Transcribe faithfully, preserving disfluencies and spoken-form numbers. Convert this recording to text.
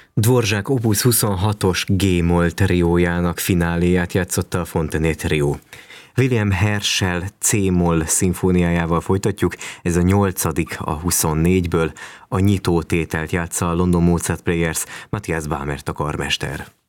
Dvorak Opus huszonhatos G-moll triójának fináléját játszotta a Fontané Trio. William Herschel C-moll szimfóniájával folytatjuk, ez a nyolcadik a huszonnégyből, a nyitótételt játsza a London Mozart Players, Matthias Bamert a karmester.